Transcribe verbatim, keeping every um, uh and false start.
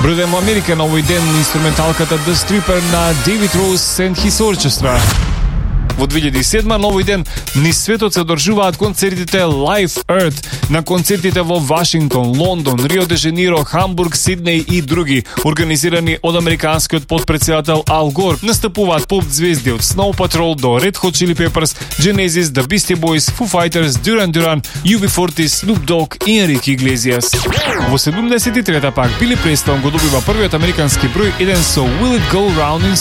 Бродем Америка на овој ден инструменталката The Stripper на David Rose and His Orchestra. Во две илјади и седма на овој ден низ светот се одржуваат концертите Live Earth, на концертите во Вашингтон, Лондон, Рио де Жаниро, Хамбург, Сиднеј и други, организирани од американскиот потпретседател Ал Гор. Настапуваат поп звезди од Snow Patrol до Red Hot Chili Peppers, Genesis, The Beastie Boys, Foo Fighters, Duran Duran, ю би форти, Snoop Dogg и Enrique Iglesias. Во седумдесет и трета пак Били Престон го добива првиот американски број еден со Will It Go Round in